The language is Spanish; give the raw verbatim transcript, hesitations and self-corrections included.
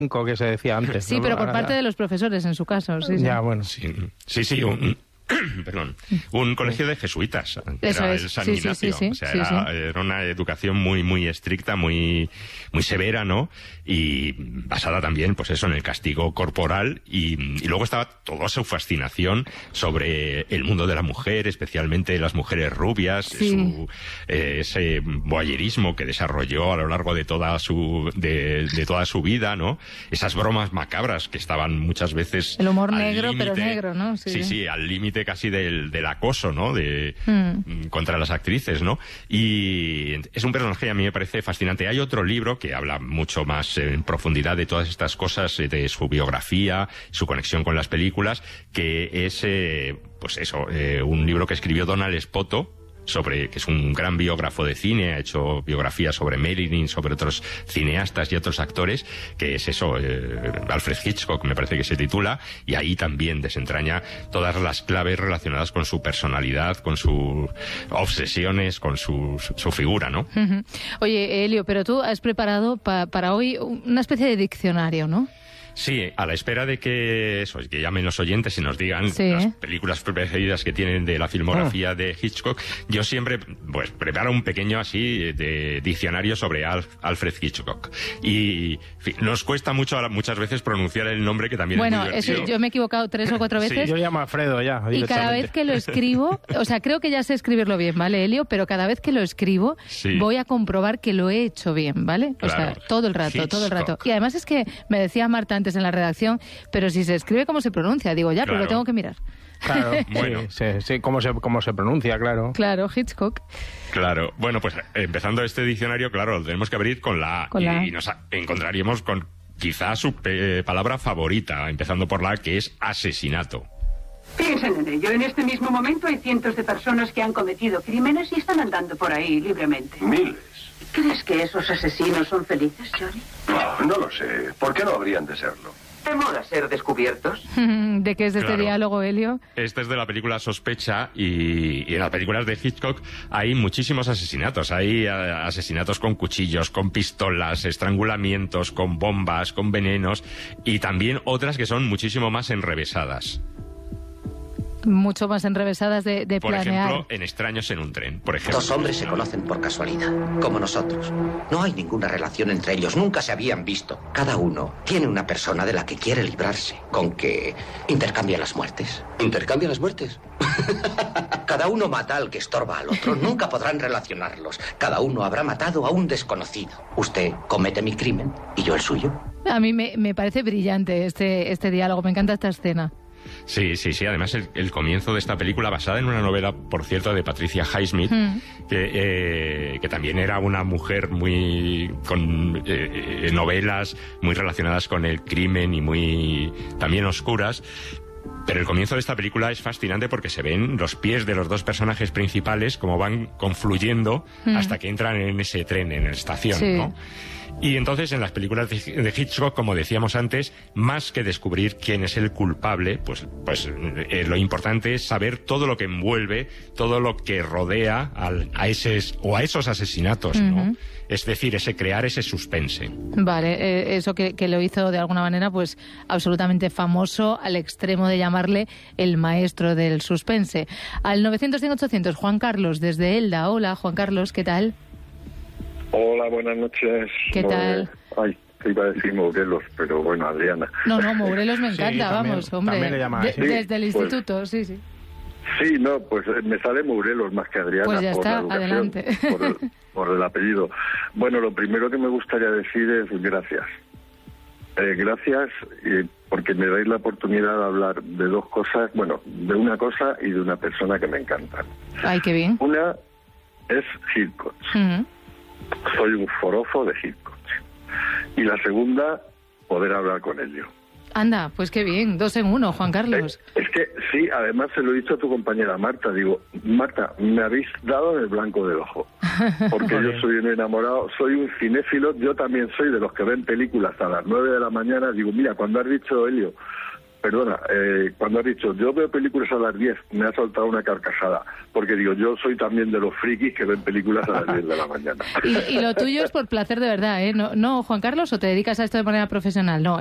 que se decía antes. Sí, ¿no? pero por Ahora parte ya... de los profesores, en su caso. Sí, sí. Ya, bueno. Sí, sí, sí un, perdón, un colegio de jesuitas. Eso era es. el San Sí, Ignacio. sí, sí, sí, o sea, sí, era, sí. era una educación muy, muy estricta, muy, muy severa, ¿no? Y basada también, pues eso, en el castigo corporal. Y, y luego estaba toda su fascinación sobre el mundo de la mujer, especialmente las mujeres rubias, Sí. su, eh, ese voyerismo que desarrolló a lo largo de toda su, de, de toda su vida, ¿no? Esas bromas macabras que estaban muchas veces... El humor al negro, pero límite, negro, ¿no? Sí, sí, sí, al límite casi del, del acoso, ¿no? De, Mm. contra las actrices, ¿no? Y es un personaje que a mí me parece fascinante. Hay otro libro que habla mucho más en profundidad de todas estas cosas, de su biografía, su conexión con las películas, que es, eh, pues eso, eh, un libro que escribió Donald Spoto, sobre, que es un gran biógrafo de cine, ha hecho biografías sobre Marilyn, sobre otros cineastas y otros actores, que es eso, eh, Alfred Hitchcock me parece que se titula, y ahí también desentraña todas las claves relacionadas con su personalidad, con sus obsesiones, con su, su figura, ¿no? Uh-huh. Oye, Elio, pero tú has preparado pa- para hoy una especie de diccionario, ¿no? Sí, a la espera de que eso, que llamen los oyentes y nos digan Sí. las películas preferidas que tienen de la filmografía Oh. de Hitchcock, yo siempre pues preparo un pequeño así de diccionario sobre Alf, Alfred Hitchcock. Y en fin, nos cuesta mucho muchas veces pronunciar el nombre, que también Bueno, es muy eso, divertido. yo me he equivocado tres o cuatro Sí, veces. Yo llamo a Alfredo ya, Y cada directamente. vez que lo escribo, o sea, creo que ya sé escribirlo bien, ¿vale, Elio? Pero cada vez que lo escribo, Sí. voy a comprobar que lo he hecho bien, ¿vale? O Claro. sea, todo el rato, todo el rato. Hitchcock. Y además es que me decía Marta antes en la redacción, pero si se escribe, ¿cómo se pronuncia? Digo, ya, pero Claro. lo tengo que mirar. Claro, Bueno. sí, sí, sí, cómo se, cómo se pronuncia, claro. Claro, Hitchcock. Claro, bueno, pues empezando este diccionario, claro, lo tenemos que abrir con la A. Con y, la A. y nos a- encontraríamos con quizá su eh, palabra favorita, empezando por la A, que es asesinato. Piensen en ello. En este mismo momento hay cientos de personas que han cometido crímenes y están andando por ahí libremente. Miles. ¿Crees que esos asesinos son felices, Johnny? No, no lo sé. ¿Por qué no habrían de serlo? ¿Temor a ser descubiertos? ¿De qué es este Claro. diálogo, Elio? Este es de la película Sospecha, y, y en las películas de Hitchcock hay muchísimos asesinatos. Hay eh, asesinatos con cuchillos, con pistolas, estrangulamientos, con bombas, con venenos, y también otras que son muchísimo más enrevesadas. Mucho más enrevesadas de, de Por planear. ejemplo, en Extraños en un tren, por ejemplo. Dos hombres se conocen por casualidad, como nosotros. No hay ninguna relación entre ellos, nunca se habían visto. Cada uno tiene una persona de la que quiere librarse, con que intercambia las muertes. ¿Intercambia las muertes? Cada uno mata al que estorba al otro, nunca podrán relacionarlos. Cada uno habrá matado a un desconocido. Usted comete mi crimen y yo el suyo. A mí me, me parece brillante este, este diálogo, me encanta esta escena. Sí, sí, sí. Además, el, el comienzo de esta película, basada en una novela, por cierto, de Patricia Highsmith, Mm. que, eh, que también era una mujer muy con eh, eh, novelas muy relacionadas con el crimen y muy también oscuras. Pero el comienzo de esta película es fascinante porque se ven los pies de los dos personajes principales como van confluyendo Mm. hasta que entran en ese tren, en la estación, Sí. ¿no? Y entonces en las películas de, de Hitchcock, como decíamos antes, más que descubrir quién es el culpable, pues, pues eh, lo importante es saber todo lo que envuelve, todo lo que rodea al, a, esos, o a esos asesinatos, ¿no? Ujú. Es decir, ese crear ese suspense. Vale, eh, eso que, que lo hizo de alguna manera pues absolutamente famoso al extremo de llamarle el maestro del suspense. Al novecientos cien ochocientos, Juan Carlos desde Elda. Hola, Juan Carlos, ¿qué tal? Hola, buenas noches. ¿Qué tal? Ay, te iba a decir Morelos, pero bueno, Adriana. No, no, Morelos me Sí, encanta, también- vamos, hombre. también le llama De- así. desde el Pues- instituto, sí, sí. Sí, no, pues eh, me sale Morelos más que Adriana. Pues ya por está, la educación, adelante. Por el, por el apellido. Bueno, lo primero que me gustaría decir es gracias. Eh, gracias eh, porque me dais la oportunidad de hablar de dos cosas, bueno, de una cosa y de una persona que me encantan. Ay, qué bien. Una es Hitchcock. Ujú. Soy un forofo de Hitchcock. Y la segunda, poder hablar con Elio. Anda, pues qué bien, dos en uno, Juan Carlos. Eh, Es que sí, además se lo he dicho a tu compañera Marta. Digo, Marta, me habéis dado en el blanco del ojo. Porque yo soy un enamorado, soy un cinéfilo. Yo también soy de los que ven películas a las nueve de la mañana. Digo, mira, cuando has dicho, Elio, Perdona, eh, cuando has dicho yo veo películas a las diez, me ha soltado una carcajada, porque digo, yo soy también de los frikis que ven películas a las diez de la mañana. Y, y lo tuyo es por placer de verdad, ¿eh? No, no, Juan Carlos, ¿o te dedicas a esto de manera profesional? No,